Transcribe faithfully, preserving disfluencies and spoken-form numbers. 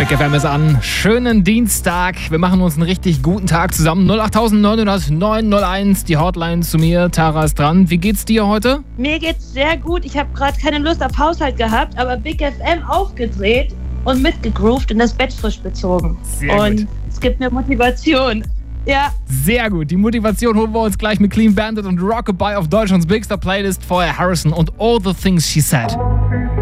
Big F M ist an. Schönen Dienstag. Wir machen uns einen richtig guten Tag zusammen. null acht neun null neun null eins, die Hotline zu mir. Tara ist dran. Wie geht's dir heute? Mir geht's sehr gut. Ich habe gerade keine Lust auf Haushalt gehabt, aber Big F M aufgedreht und mitgegroovt und das Bett frisch bezogen. Sehr und gut. Es gibt mir Motivation. Ja. Sehr gut. Die Motivation holen wir uns gleich mit Clean Bandit und Rockabye auf Deutschlands Big Star Playlist. Vorher Harrison und All the Things She Said.